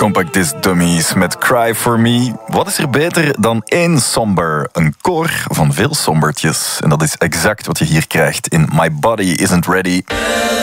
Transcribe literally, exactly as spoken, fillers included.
Compact Disc Dummies met Cry For Me. Wat is er beter dan één somber? Een koor van veel sombertjes. En dat is exact wat je hier krijgt in My Body Isn't Ready.